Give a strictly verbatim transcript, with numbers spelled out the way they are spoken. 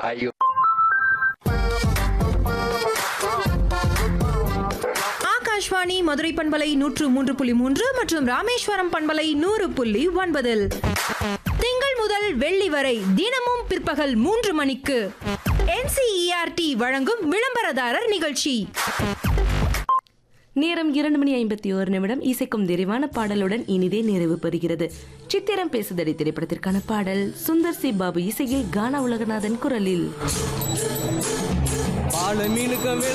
ஐயோ. ஆகாஷ்வாணி மதுரை பண்பலை நூற்று மூன்று புள்ளி மூன்று மற்றும் ராமேஸ்வரம் பண்பலை நூறு புள்ளி ஒன்பதில் திங்கள் முதல் வெள்ளி வரை தினமும் பிற்பகல் மூன்று மணிக்கு N C E R D வழங்கும் விளம்பரதாரர் நிகழ்ச்சி. நேரம் இரண்டு மணி ஐம்பத்தி ஒரு நிமிடம். இசைக்கும் நிறைவான பாடலுடன் இனிதே நிறைவு பெறுகிறது. சித்திரம் பேசுதடி திரைப்படத்திற்கான பாடல் சுந்தர் சி பாபு இசையில் கானா உலகநாதன் குரலில்.